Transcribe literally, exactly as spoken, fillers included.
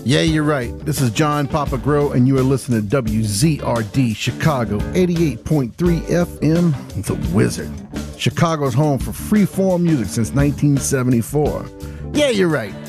Yeah, you're right. This is John Papa Grow, and you are listening to W Z R D Chicago eighty-eight point three F M, The Wizard. Chicago's home for free-form music since nineteen seventy-four. Yeah, you're right.